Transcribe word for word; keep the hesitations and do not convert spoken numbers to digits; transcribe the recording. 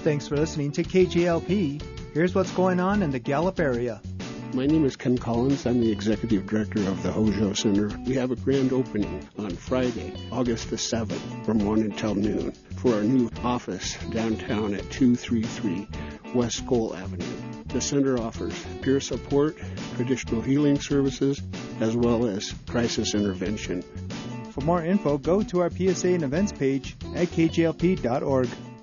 Thanks for listening to K J L P. Here's what's going on in the Gallup area. My name is Ken Collins. I'm the Executive Director of the Hojo Center. We have a grand opening on Friday, August the seventh, from one until noon for our new office downtown at two thirty-three West Skoll Avenue. The center offers peer support, traditional healing services, as well as crisis intervention. For more info, go to our P S A and events page at k j l p dot org.